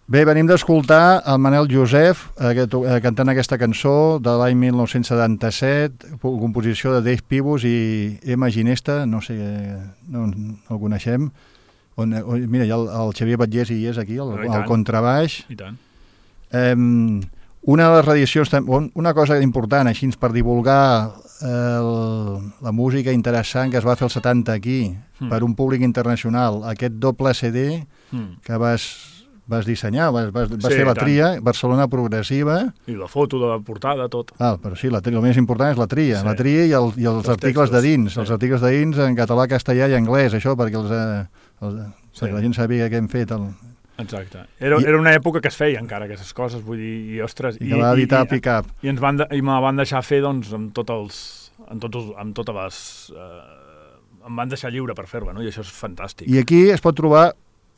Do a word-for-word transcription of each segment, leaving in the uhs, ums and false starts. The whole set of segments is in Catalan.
Bé, venim d'escoltar el Manel Joseph aquest, eh, cantant aquesta cançó de l'any mil nou-cents setanta-set, composició de Dave Pibus i Emma Ginesta, no sé, no, no el coneixem. On, on, mira, ja el, el Xavier Batllés hi és aquí, el, el contrabaix. I tant. Eh, una de les reedicions, una cosa important, així per divulgar el, la música interessant que es va fer el setanta aquí, mm. per un públic internacional, aquest doble C D mm. que vas... vas dissenyar, vas, vas, vas sí, fer la tria, Barcelona Progressiva... I la foto de la portada, tot. Ah, però sí, la tria, el més important és la tria, sí. la tria i, el, i els, els articles textos. de dins, sí. els articles de dins en català, castellà i anglès, això, perquè, els, els, sí. perquè la gent sàpiga què hem fet. El... Exacte. Era, I, era una època que es feia encara aquestes coses, vull dir, i ostres... I que va editar i, Pick-up. I, ens van de, i me van deixar fer, doncs, amb tots els... amb, tots els, amb totes les... Eh, em van deixar lliure per fer-la, no? I això és fantàstic. I aquí es pot trobar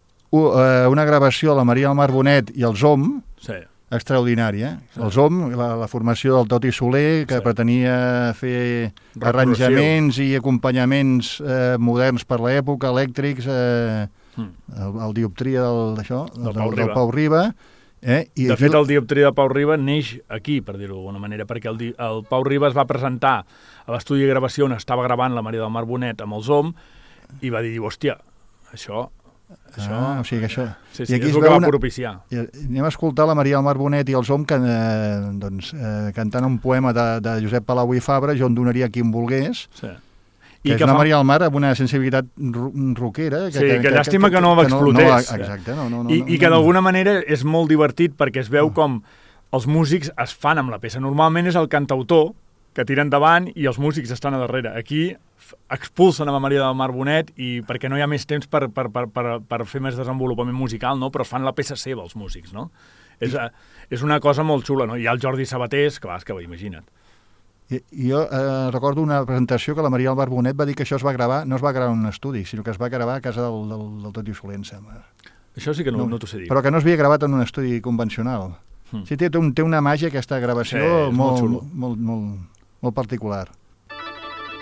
una gravació de la Maria del Mar Bonet i el Zom, sí. extraordinària. Sí. El Zom, la, la formació del Toti Soler, que sí. pretenia fer arranjaments i acompanyaments eh, moderns per l'època, elèctrics, eh, mm. el, el dioptria del, d'això, del, del, Pau del Pau Riba. Eh? I de fet, el dioptria de Pau Riba neix aquí, per dir-ho d'alguna manera, perquè el, el Pau Riba es va presentar a l'estudi de gravació on estava gravant la Maria del Mar Bonet amb el Zom i va dir, hòstia, això... Això... Ah, o sigui que això... Sí, sí, aquí és el que va una... propiciar. I anem a escoltar la Maria del Mar Bonet i el Zom can, eh, doncs, eh, cantant un poema de, de Josep Palau i Fabra, jo en donaria qui em volgués, sí. que I és que una fa... Maria del Mar amb una sensibilitat rockera. Que, sí, que, que, que llàstima que, que, que no explotés. No, no, exacte. No, no, no, I, no, I que d'alguna manera és molt divertit perquè es veu no. com els músics es fan amb la peça. Normalment és el cantautor que tira endavant i els músics estan a darrere. Aquí expulsen a la Maria del Mar Bonet i perquè no hi ha més temps per, per, per, per, per fer més desenvolupament musical, no? Però fan la peça seva, els músics, no? És, és una cosa molt xula, no? Hi ha el Jordi Sabatés, que vas, que va, imagina't. I, jo eh, recordo una presentació que la Maria del Mar Bonet va dir que això es va gravar, no es va gravar en un estudi, sinó que es va gravar a casa del, del, del Toti Soler, em sembla. Això sí que no, no, no t'ho sé dir. Però que no es havia gravat en un estudi convencional. Hmm. Sí, té, té una màgia aquesta gravació sí, molt, molt, molt, molt, molt particular.